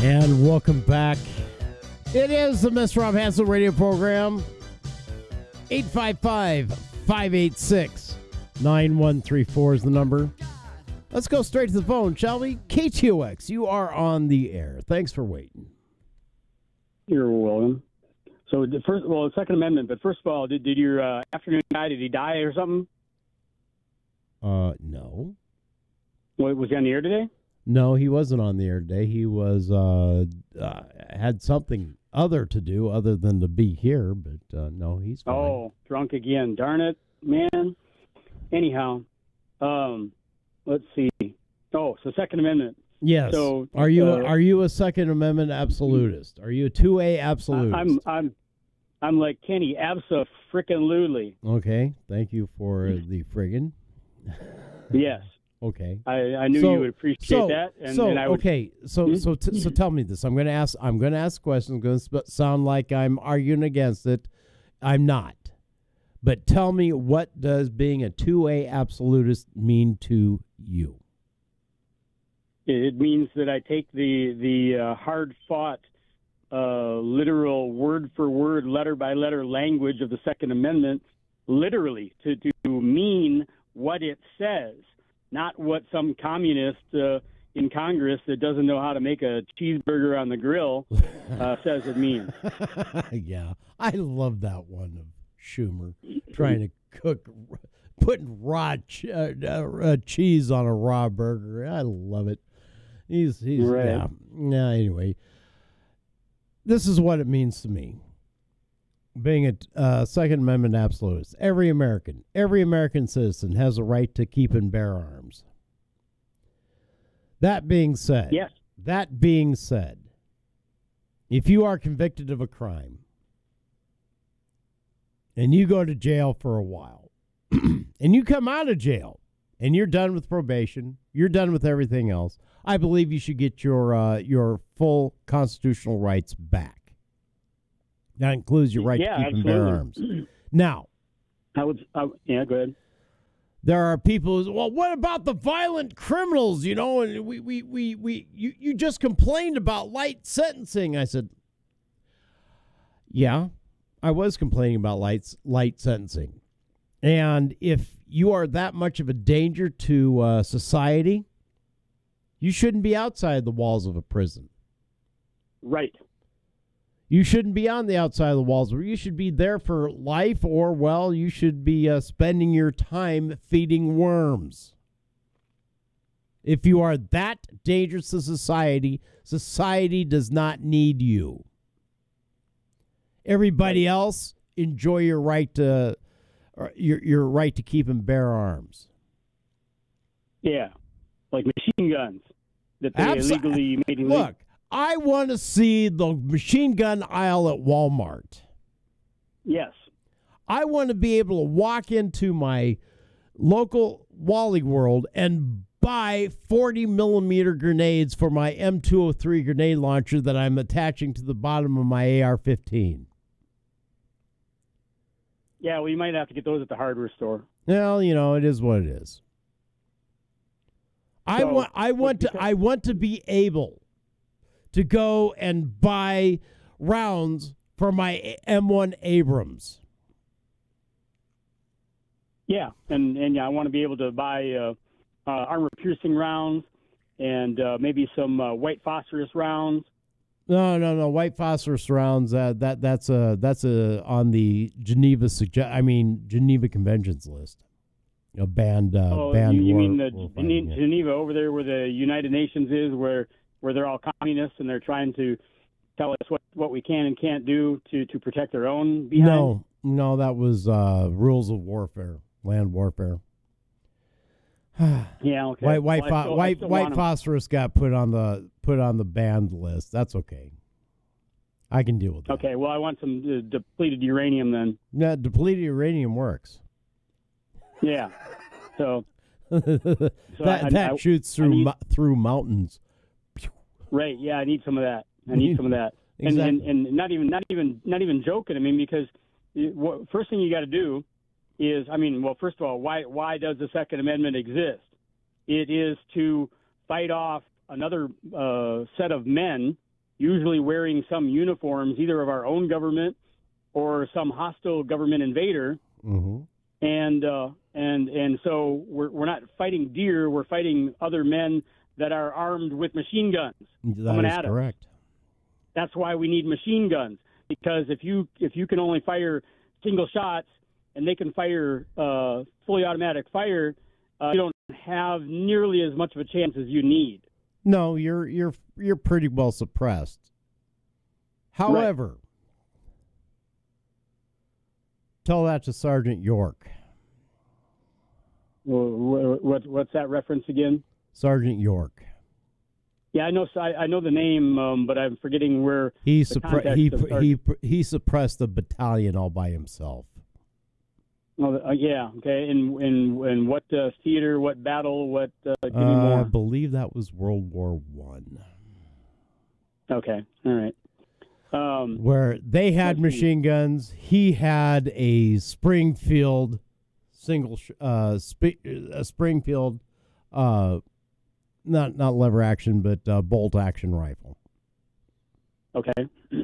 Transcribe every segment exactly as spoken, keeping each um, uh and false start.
And welcome back. It is the Mister Rob Hansel radio program. eight five five, five eight six, nine one three four is the number. Let's go straight to the phone, shall we? K T O X, you are on the air. Thanks for waiting. You're welcome. So, the first, well, the Second Amendment, but first of all, did, did your uh, afternoon guy, did he die or something? Uh, no. What, was he on the air today? No, he wasn't on the air today. He was, uh, uh had something other to do other than to be here, but uh, no, he's fine. Oh, drunk again. Darn it, man. Anyhow, um, let's see. Oh, so Second Amendment. Yes. So, are you uh, are you a Second Amendment absolutist? Are you a two A absolutist? I'm I'm I'm like Kenny, abso-frickin-lutely. Okay. Thank you for the friggin'. Yes. Okay. I, I knew so, you would appreciate so, that. And, so and I would, okay. So Hmm? so t- so tell me this. I'm going to ask. I'm going to ask questions. Going to sp- sound like I'm arguing against it. I'm not. But tell me, what does being a two A absolutist mean to you? It means that I take the the uh, hard fought, uh, literal word for word, letter by letter language of the Second Amendment literally to to mean what it says. Not what some communist uh, in Congress that doesn't know how to make a cheeseburger on the grill uh, says it means. Yeah, I love that one of Schumer trying to cook, putting raw ch- uh, uh, cheese on a raw burger. I love it. He's he's Right. yeah. Yeah. Anyway, this is what it means to me. Being a uh, Second Amendment absolutist, every American, every American citizen has a right to keep and bear arms. That being said, Yes. that being said, if you are convicted of a crime and you go to jail for a while and you come out of jail and you're done with probation, you're done with everything else, I believe you should get your uh, your full constitutional rights back. That includes your right Yeah, to keep and bear arms. Now, I would. I, yeah, go ahead. there are people who, well, what about the violent criminals, you know, and we, we, we, we you, you just complained about light sentencing. I said, yeah, I was complaining about light, light sentencing. And if you are that much of a danger to uh, society, you shouldn't be outside the walls of a prison. Right. You shouldn't be on the outside of the walls. You should be there for life, or, well, you should be uh, spending your time feeding worms. If you are that dangerous to society, society does not need you. Everybody else, enjoy your right to or your your right to keep and bear arms. Yeah, like machine guns that they Abso- illegally made. Illegal. Look, I want to see the machine gun aisle at Walmart. Yes. I want to be able to walk into my local Wally World and buy forty millimeter grenades for my M two oh three grenade launcher that I'm attaching to the bottom of my A R fifteen. Yeah, well, you might have to get those at the hardware store. Well, you know, it is what it is. I So, want I want to because- I want to be able to go and buy rounds for my M one Abrams. Yeah, and and yeah, I want to be able to buy uh, uh, armor-piercing rounds and uh, maybe some uh, white phosphorus rounds. No, no, no. White phosphorus rounds. Uh, that that's a that's a on the Geneva suggest. I mean Geneva Conventions list. A banned. Uh, oh, banned you, you war, mean the war Gene- fighting, yeah. Geneva over there, where the United Nations is, where where they're all communists and they're trying to tell us what, what we can and can't do to, to protect their own behind? No, no, that was uh, rules of warfare, land warfare. Yeah, okay. White white Well, I pho- still- I white still white want 'em. phosphorus got put on the put on the banned list. That's okay. I can deal with that. Okay, well, I want some uh, depleted uranium then. Yeah, depleted uranium works. Yeah. So, that I- that I- shoots I through need- mo- through mountains. right, yeah, I need some of that. I need some of that. And, Exactly. and and not even not even not even joking. I mean, because it, what, first thing you got to do is, I mean, well, first of all, why why does the Second Amendment exist? It is to fight off another uh, set of men usually wearing some uniforms, either of our own government or some hostile government invader. Mm-hmm. And uh, and and so we're we're not fighting deer. We're fighting other men that are armed with machine guns. That is correct. That's why we need machine guns, because if you if you can only fire single shots and they can fire uh, fully automatic fire, uh, you don't have nearly as much of a chance as you need. No, you're you're you're pretty well suppressed. However, right. Tell that to Sergeant York. Well, what what's that reference again? Sergeant York. Yeah, I know. I, I know the name, um, but I'm forgetting where he suppre- he he he suppressed the battalion all by himself. Oh, uh, yeah. Okay. In in in what uh, theater? What battle? What? Uh, give me uh, more. I believe that was World War One. Okay. All right. Um, Where they had machine guns, he had a Springfield single, sh- uh, sp- a Springfield, uh, not not lever action, but uh, bolt action rifle. Okay.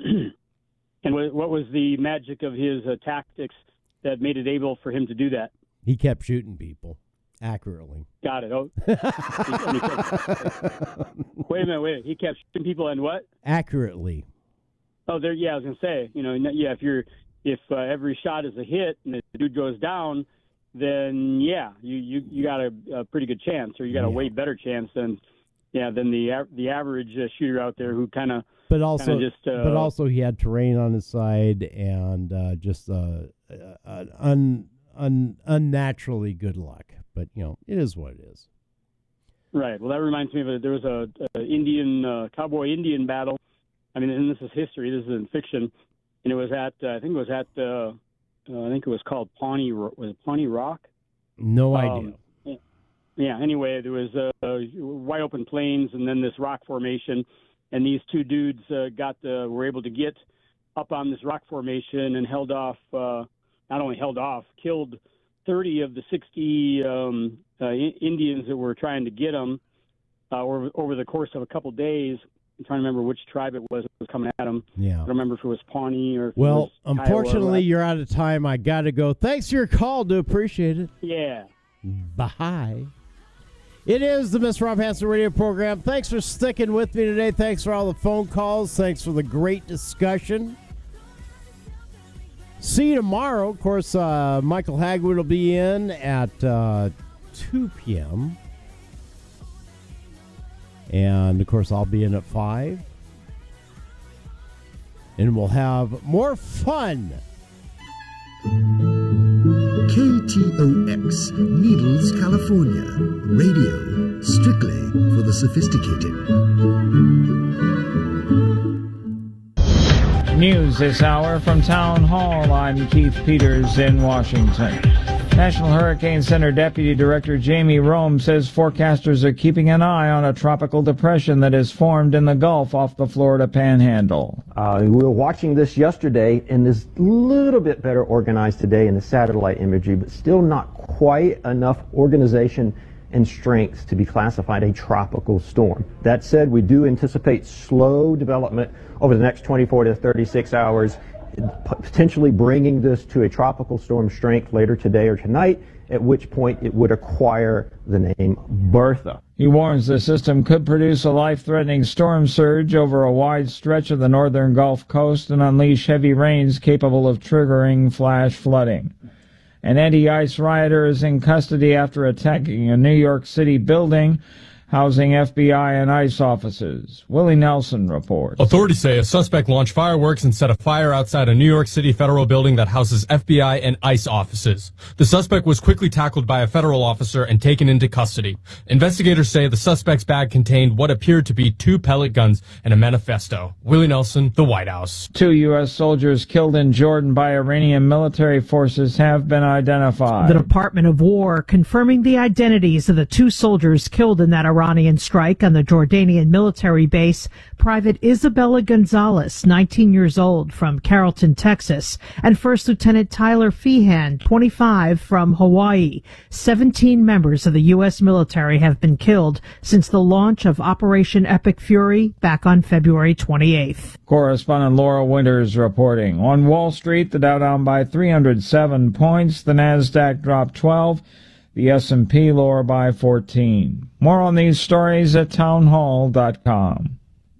And what was the magic of his uh, tactics that made it able for him to do that? He kept shooting people accurately. Got it. Oh. he, he kept, wait a minute. Wait. He kept shooting people and what? Accurately. Oh, there. Yeah, I was gonna say. You know, yeah. If you're, if uh, every shot is a hit and the dude goes down, then yeah, you you, you got a, a pretty good chance, or you got a yeah. way better chance than, yeah, than the the average uh, shooter out there who kind of. But also, just, uh, but also, he had terrain on his side and uh, just uh, uh, un, un unnaturally good luck. But you know, it is what it is. Right. Well, that reminds me of a, there was a, a Indian uh, cowboy Indian battle. I mean, and this is history. This is in fiction, and it was at uh, I think it was at uh, uh, I think it was called Pawnee was it Pawnee Rock. No um, idea. Yeah. yeah. Anyway, there was uh, wide open plains, and then this rock formation, and these two dudes uh, got uh, were able to get up on this rock formation and held off. Uh, not only held off, killed thirty of the sixty um, uh, Indians that were trying to get them uh, over over the course of a couple days. I'm trying to remember which tribe it was that was coming at him. Yeah. I don't remember if it was Pawnee or if well, it was unfortunately, Kiowa. You're out of time. I got to go. Thanks for your call. Do appreciate it. Yeah. Bye. It is the Mister Rob Hanson radio program. Thanks for sticking with me today. Thanks for all the phone calls. Thanks for the great discussion. See you tomorrow. Of course, uh, Michael Hagwood will be in at uh, two p.m., and, of course, I'll be in at five. And we'll have more fun. K T O X, Needles, California. Radio, strictly for the sophisticated. News this hour from Town Hall. I'm Keith Peters in Washington. National Hurricane Center Deputy Director Jamie Rome says forecasters are keeping an eye on a tropical depression that has formed in the Gulf off the Florida Panhandle. Uh, we were watching this yesterday, and is a little bit better organized today in the satellite imagery, but still not quite enough organization and strength to be classified a tropical storm. That said, we do anticipate slow development over the next twenty-four to thirty-six hours, potentially bringing this to a tropical storm strength later today or tonight, at which point it would acquire the name Bertha. He warns the system could produce a life-threatening storm surge over a wide stretch of the northern Gulf Coast and unleash heavy rains capable of triggering flash flooding. An anti-ICE rioter is in custody after attacking a New York City building housing F B I and ICE offices. Willie Nelson reports. Authorities say a suspect launched fireworks and set a fire outside a New York City federal building that houses F B I and ICE offices. The suspect was quickly tackled by a federal officer and taken into custody. Investigators say the suspect's bag contained what appeared to be two pellet guns and a manifesto. Willie Nelson, the White House. Two U S soldiers killed in Jordan by Iranian military forces have been identified. The Department of War confirming the identities of the two soldiers killed in that Iraq Iranian strike on the Jordanian military base. Private Isabella Gonzalez, nineteen years old, from Carrollton, Texas, and First Lieutenant Tyler Feehan, twenty-five, from Hawaii. seventeen members of the U S military have been killed since the launch of Operation Epic Fury back on February twenty-eighth. Correspondent Laura Winters reporting. On Wall Street, the Dow down by three hundred seven points, the Nasdaq dropped twelve, the S and P lower by fourteen. More on these stories at townhall dot com.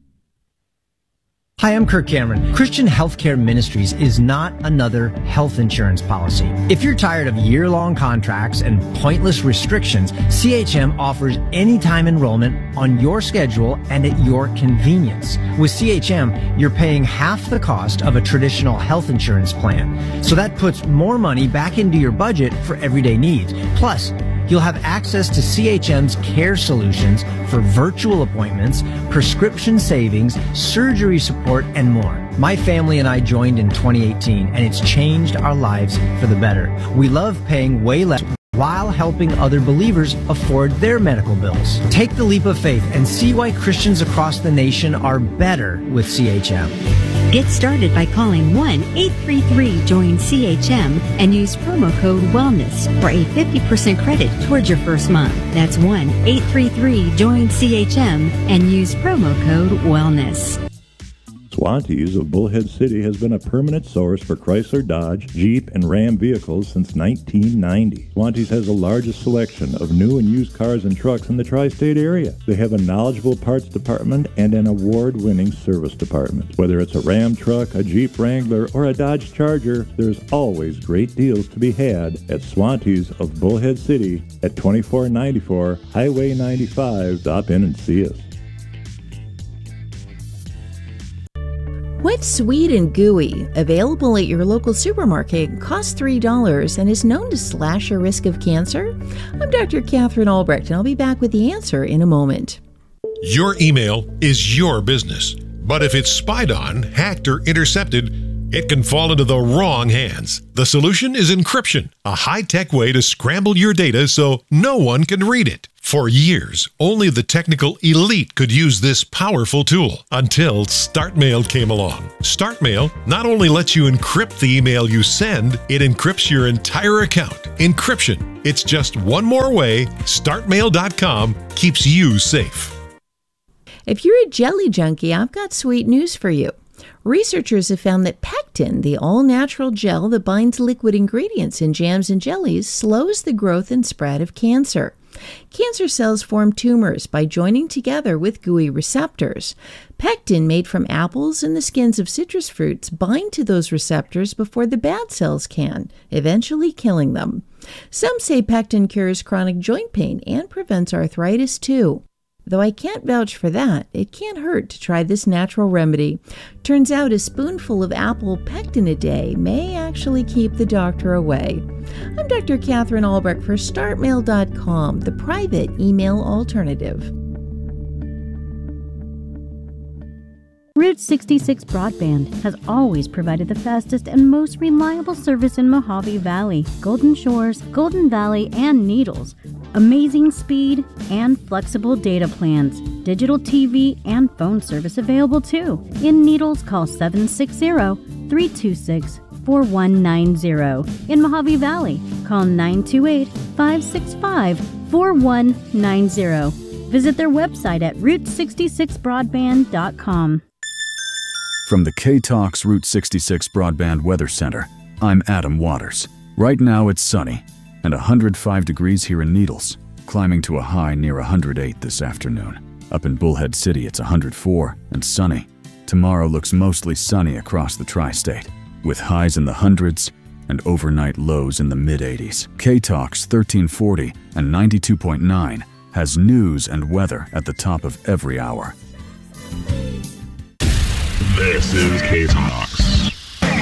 Hi, I'm Kirk Cameron. Christian Healthcare Ministries is not another health insurance policy. If you're tired of year-long contracts and pointless restrictions, C H M offers anytime enrollment on your schedule and at your convenience. With C H M, you're paying half the cost of a traditional health insurance plan. So that puts more money back into your budget for everyday needs. Plus, you'll have access to C H M's care solutions for virtual appointments, prescription savings, surgery support, and more. My family and I joined in twenty eighteen, and it's changed our lives for the better. We love paying way less while helping other believers afford their medical bills. Take the leap of faith and see why Christians across the nation are better with C H M. Get started by calling one eight three three join C H M and use promo code WELLNESS for a fifty percent credit towards your first month. That's one eight three three join C H M and use promo code WELLNESS. Swantees of Bullhead City has been a permanent source for Chrysler, Dodge, Jeep, and Ram vehicles since nineteen ninety. Swantees has the largest selection of new and used cars and trucks in the tri-state area. They have a knowledgeable parts department and an award-winning service department. Whether it's a Ram truck, a Jeep Wrangler, or a Dodge Charger, there's always great deals to be had at Swantees of Bullhead City at twenty-four ninety-four Highway ninety-five. Stop in and see us. Wet, Sweet, and Gooey, available at your local supermarket, costs three dollars and is known to slash your risk of cancer? I'm Doctor Catherine Albrecht, and I'll be back with the answer in a moment. Your email is your business, but if it's spied on, hacked, or intercepted, it can fall into the wrong hands. The solution is encryption, a high-tech way to scramble your data so no one can read it. For years, only the technical elite could use this powerful tool until StartMail came along. StartMail not only lets you encrypt the email you send, it encrypts your entire account. Encryption. It's just one more way start mail dot com keeps you safe. If you're a jelly junkie, I've got sweet news for you. Researchers have found that pectin, the all-natural gel that binds liquid ingredients in jams and jellies, slows the growth and spread of cancer. Cancer cells form tumors by joining together with gooey receptors. Pectin, made from apples and the skins of citrus fruits, bind to those receptors before the bad cells can, eventually killing them. Some say pectin cures chronic joint pain and prevents arthritis too. Though I can't vouch for that, it can't hurt to try this natural remedy. Turns out a spoonful of apple pectin a day may actually keep the doctor away. I'm Doctor Catherine Albrecht for start mail dot com, the private email alternative. Route sixty-six Broadband has always provided the fastest and most reliable service in Mojave Valley, Golden Shores, Golden Valley, and Needles. Amazing speed and flexible data plans. Digital T V and phone service available too. In Needles, call seven six zero, three two six, four one nine zero. In Mojave Valley, call nine two eight, five six five, four one nine zero. Visit their website at route sixty-six broadband dot com. From the K-Talks Route sixty-six Broadband Weather Center, I'm Adam Waters. Right now it's sunny and one hundred five degrees here in Needles, climbing to a high near one hundred eight this afternoon. Up in Bullhead City it's one hundred four and sunny. Tomorrow looks mostly sunny across the tri-state, with highs in the hundreds and overnight lows in the mid-eighties. K-Talks thirteen forty and ninety-two point nine has news and weather at the top of every hour. This is K-Talks.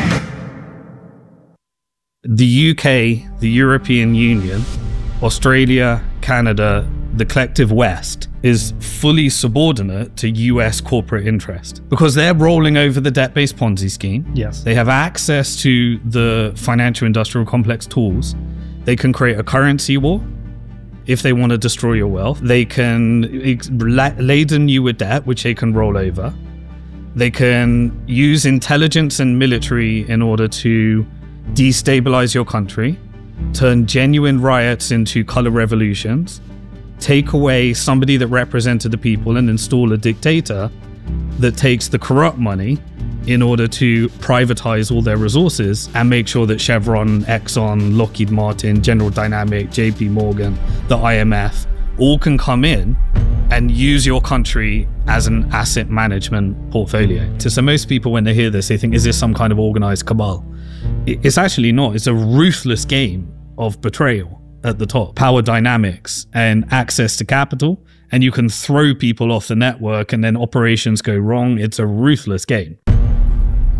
The U K, the European Union, Australia, Canada, the collective West is fully subordinate to U S corporate interest because they're rolling over the debt-based Ponzi scheme. Yes. They have access to the financial industrial complex tools. They can create a currency war. if they want to destroy your wealth. They can ex- la- laden you with debt, which they can roll over. They can use intelligence and military in order to destabilize your country, turn genuine riots into color revolutions, take away somebody that represented the people and install a dictator that takes the corrupt money in order to privatize all their resources and make sure that Chevron, Exxon, Lockheed Martin, General Dynamics, J P Morgan, the I M F, all can come in and use your country as an asset management portfolio. So most people, when they hear this, they think, is this some kind of organized cabal? It's actually not. It's a ruthless game of betrayal at the top, power dynamics and access to capital, and you can throw people off the network and then operations go wrong. It's a ruthless game.